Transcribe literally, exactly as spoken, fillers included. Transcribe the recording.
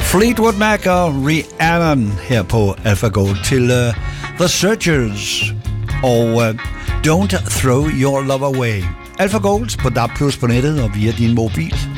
Fleetwood Mac og Rhiannon her på Alpha Gold til uh, The Searchers og uh, Don't Throw Your Love Away. Alpha Gold på D A B plus på nettet og via din mobil.